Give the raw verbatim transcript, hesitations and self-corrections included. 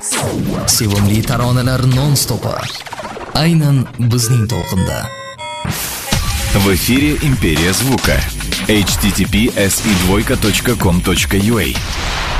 Sevimli taronalar non-stopi. Aynan bizning to'lqinda. В эфире «Империя звука». эйч ти ти пи эс и двойка точка ком точка ю а